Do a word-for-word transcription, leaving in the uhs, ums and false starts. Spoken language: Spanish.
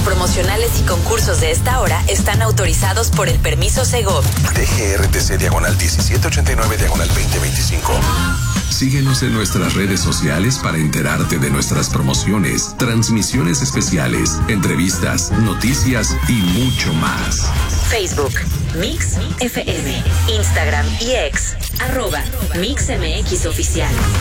promocionales y concursos de esta hora están autorizados por el permiso Segov. D G R T C diagonal diecisiete ochenta y nueve diagonal veinte veinticinco. Síguenos en nuestras redes sociales para enterarte de nuestras promociones, transmisiones especiales, entrevistas, noticias y mucho más. Facebook, Mix F M, Instagram y X, arroba Mix M X Oficial.